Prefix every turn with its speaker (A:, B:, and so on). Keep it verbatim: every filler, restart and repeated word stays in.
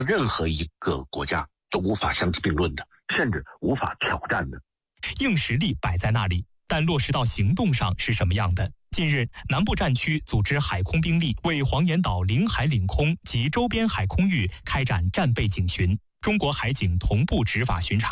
A: 任何一个国家都无法相提并论的，甚至无法挑战的。
B: 硬实力摆在那里，但落实到行动上是什么样的？近日，南部战区组织海空兵力为黄岩岛领海领空及周边海空域开展战备警巡，中国海警同步执法巡查。